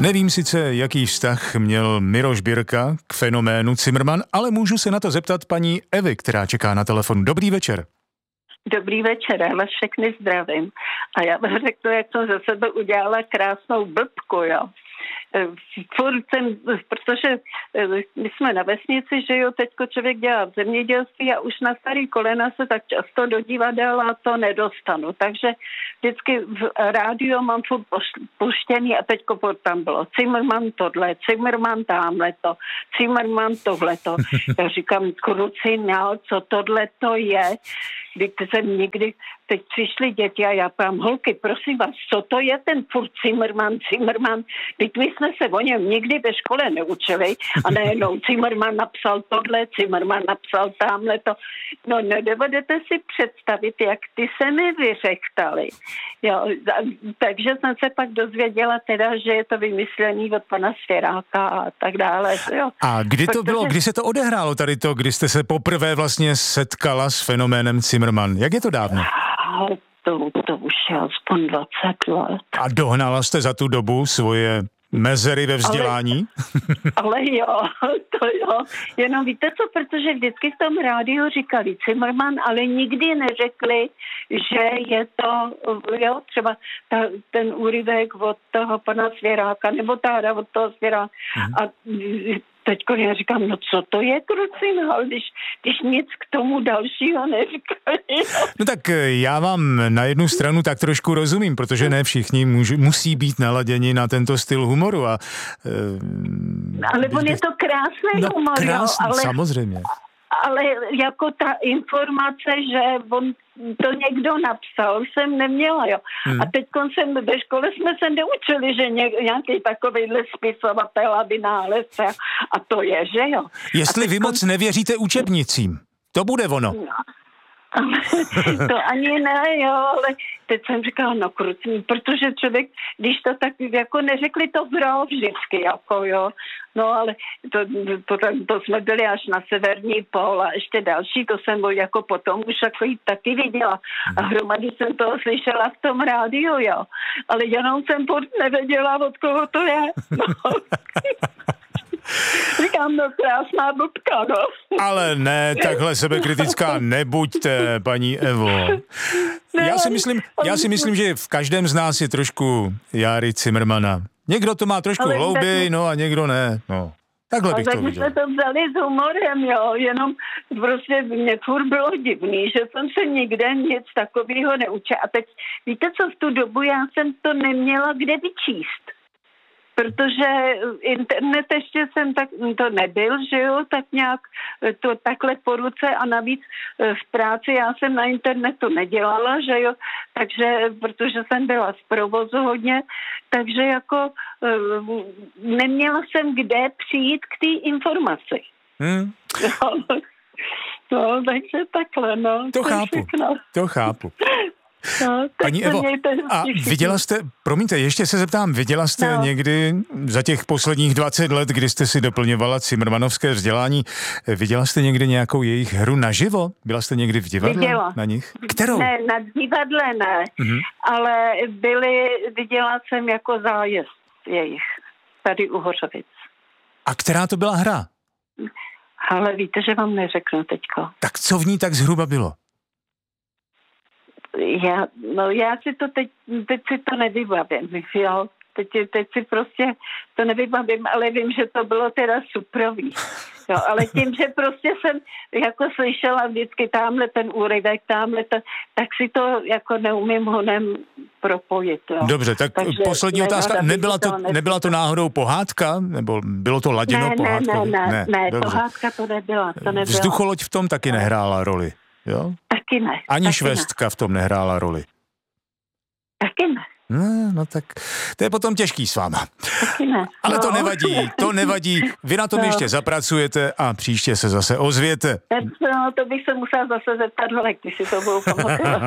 Nevím sice, jaký vztah měl Miroš Birka k fenoménu Cimrman, ale můžu se na to zeptat paní Evy, která čeká na telefonu. Dobrý večer. Dobrý večer, já vás všechny zdravím. A já vám řeknu, jak jsem ze sebe udělala krásnou blbku, jo. Protože my jsme na vesnici, že jo, teďko člověk dělá v zemědělství a už na starý kolena se tak často do divadla to nedostanu. Takže vždycky v rádiu mám furt puštěný a teďko tam bylo Cimrman tohle, Cimrman tamhleto, Cimrman tohleto. Já říkám, krucinál, co tohleto je? Když jsem někdy, teď přišly děti a já pám, holky, prosím vás, co to je ten furt Cimrman? Teď my jsme se o něm nikdy ve škole neučili a najednou Cimrman napsal tohle, Cimrman napsal tamhleto. No nedovedete si představit, jak ty se mi vyřechtali. Jo, takže jsem se pak dozvěděla teda, že je to vymyslený od pana Svěráka a tak dále. Jo. A kdy to bylo, kdy se to odehrálo tady to, kdy jste se poprvé vlastně setkala s fenoménem Cimrman? Jak je to dávno? To už je aspoň 20 let. A dohnala jste za tu dobu svoje mezery ve vzdělání? Ale jo, to jo. Jenom víte co, protože vždycky v tom rádiu říkali Cimrman, ale nikdy neřekli, že je to, jo, třeba ten úryvek od toho pana Svěráka, nebo táda od toho Svěráka. A teďko já říkám, no co to je krucinál, když nic k tomu dalšího neříkali. No tak já vám na jednu stranu tak trošku rozumím, protože ne všichni musí být naladěni na tento styl humoru. Ale on je to krásný humor, krásný, jo, ale samozřejmě. Ale jako ta informace, že on to někdo napsal, jsem neměla, jo. A teď ve škole jsme se neučili, že nějaký takovýhle spisovatel a vynálezce a to je, že jo. Jestli vy moc nevěříte učebnicím, to bude ono. No. To ani ne, jo, ale teď jsem říkala, no krucní, protože člověk, když to tak, jako neřekli to gro vždycky, jako jo, no ale to jsme byli až na severní pól a ještě další, to jsem jako potom už taky viděla a hromady jsem toho slyšela v tom rádiu, jo, ale jenom jsem nevěděla, od koho to je, no. Říkám, no krásná blbka, no. Ale ne, takhle sebekritická nebuďte, paní Evo. Já si myslím, že v každém z nás je trošku Járy Cimrmana. Někdo to má trošku hlouběji, no a někdo ne, no. Takhle bych to viděl. Ale jsme to vzali s humorem, jo, jenom prostě mě furt bylo divný, že jsem se nikde nic takového neučila. A teď, víte co, v tu dobu já jsem to neměla kde vyčíst. Protože internet ještě jsem tak, to nebyl, že jo, tak nějak to takhle po ruce a navíc v práci já jsem na internetu nedělala, že jo, takže, protože jsem byla z provozu hodně, takže jako neměla jsem kde přijít k té informaci. No, takže takhle, no. To chápu. No, paní Evo, a viděla jste, promiňte, ještě se zeptám, viděla jste někdy za těch posledních 20 let, kdy jste si doplňovala cimrmanovské vzdělání, viděla jste někdy nějakou jejich hru naživo? Byla jste někdy v divadle na nich? Kterou? Ne, na divadle ne, ale viděla jsem jako zájezd jejich, tady u Hořovic. A která to byla hra? Ale víte, že vám neřeknu teďko. Tak co v ní tak zhruba bylo? Já si to teď si to nevybavím, jo. Teď si prostě to nevybavím, ale vím, že to bylo teda suprový. Jo, ale tím, že prostě jsem jako slyšela vždycky tamhle ten úryvek, tak si to jako neumím honem propojit. Jo. Dobře, takže poslední otázka. Nebyla to náhodou pohádka? Nebo bylo to laděno pohádkově? Ne, pohádka to nebyla. Vzducholoď v tom taky nehrála roli, jo? Taky ne. Ani švestka v tom nehrála roli. Taky ne. No tak to je potom těžký s váma. Taky ne. Ale to nevadí. Vy na tom ještě zapracujete a příště se zase ozvěte. No, to bych se musela zase zeptat, když si to budou pamatovat.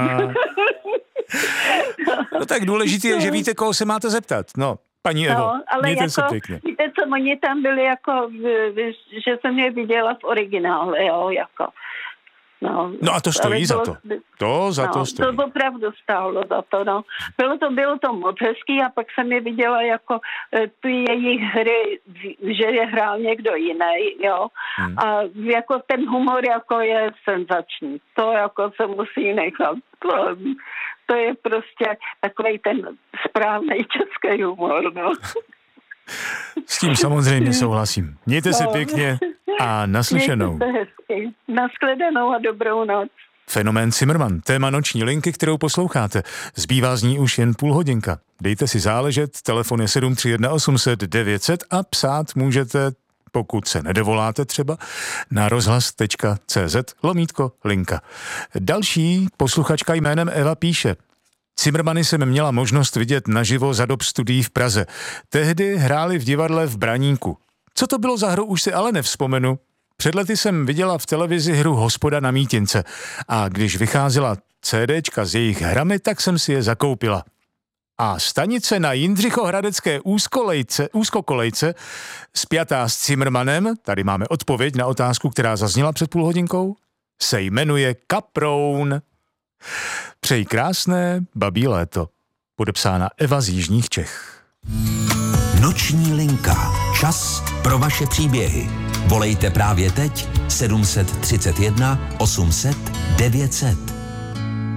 No tak důležitý je, že víte, koho se máte zeptat. No, paní Evo, mějte se pěkně. Víte co, oni tam byli jako, že jsem je viděla v originále, jo, jako. No a to stojí za to. To za to stojí. To opravdu stálo za to, no. Bylo to moc hezký a pak jsem je viděla jako ty jejich hry, že je hrál někdo jiný, jo. A jako ten humor jako je senzační. To jako se musí nechat. To je prostě takovej ten správný český humor, no. S tím samozřejmě souhlasím. Mějte se pěkně a naslyšenou. Mějte se hezky. Nashledanou a dobrou noc. Fenomén Cimrman, téma noční linky, kterou posloucháte. Zbývá z ní už jen půl hodinka. Dejte si záležet, telefon je 731 800 900 a psát můžete, pokud se nedovoláte třeba, na rozhlas.cz/linka. Další posluchačka jménem Eva píše: Cimrmany jsem měla možnost vidět naživo za dob studií v Praze. Tehdy hráli v divadle v Braníku. Co to bylo za hru, už si ale nevzpomenu. Před lety jsem viděla v televizi hru Hospoda na Mítince a když vycházela CDčka s jejich hrami, tak jsem si je zakoupila. A stanice na Jindřichohradecké úzkokolejce spjatá s Cimrmanem, tady máme odpověď na otázku, která zazněla před půl hodinkou, se jmenuje Kaproun. Přeji krásné babí léto. Podepsána Eva z Jižních Čech. Noční linka. Čas pro vaše příběhy. Volejte právě teď 731 800 900.